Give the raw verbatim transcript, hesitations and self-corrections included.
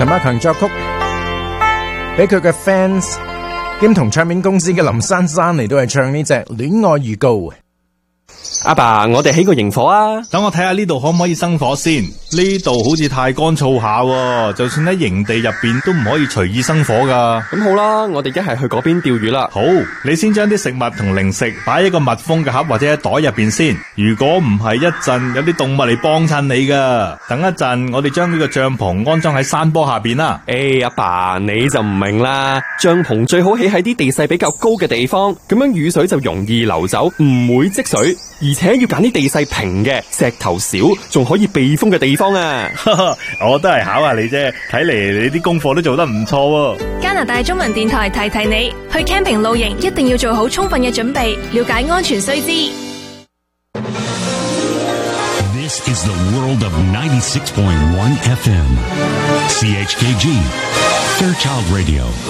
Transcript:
陳百強作曲，俾佢嘅 fans 兼同唱片公司嘅林珊珊嚟到係唱呢隻戀愛預告。 阿爸，我哋起個營火啊！ 等我睇下呢度可唔可以生火先。呢度好似太乾燥下，就算喺營地入邊都唔可以隨意生火噶。 咁好啦，我哋一係去嗰邊釣魚啦。 好，你先將啲食物同零食擺喺個密封嘅盒或者喺袋入邊先。如果唔係，一陣有啲動物嚟幫襯你噶。等一陣，我哋將呢個帳篷安裝喺山坡下邊啦。 誒，阿爸你就唔明啦，帳篷最好起喺啲地勢比較高嘅地方，咁樣雨水就容易流走，唔會積水。而且要揀啲地勢平嘅，石頭少，仲可以避風嘅地方啊！ 我都係考下你啫，睇嚟你啲功課都做得唔錯喎。 加拿大中文電台提提你，去 camping 露營一定要做好充分嘅準備，了解安全須知。 This is the world of ninety-six point one F M. C H K G, Fairchild Radio.